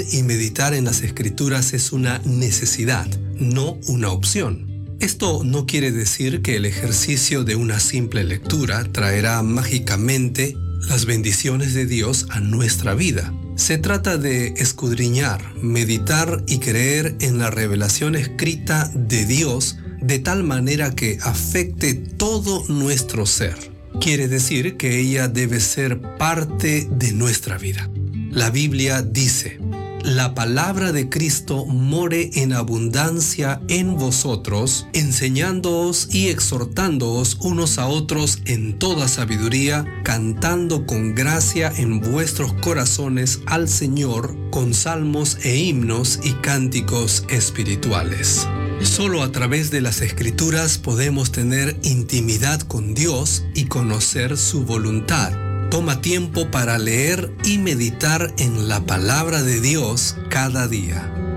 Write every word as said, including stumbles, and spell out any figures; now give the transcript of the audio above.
y meditar en las Escrituras es una necesidad, no una opción. Esto no quiere decir que el ejercicio de una simple lectura traerá mágicamente las bendiciones de Dios a nuestra vida. Se trata de escudriñar, meditar y creer en la revelación escrita de Dios de tal manera que afecte todo nuestro ser. Quiere decir que ella debe ser parte de nuestra vida. La Biblia dice: la palabra de Cristo more en abundancia en vosotros, enseñándoos y exhortándoos unos a otros en toda sabiduría, cantando con gracia en vuestros corazones al Señor, con salmos e himnos y cánticos espirituales. Solo a través de las Escrituras podemos tener intimidad con Dios y conocer su voluntad. Toma tiempo para leer y meditar en la palabra de Dios cada día.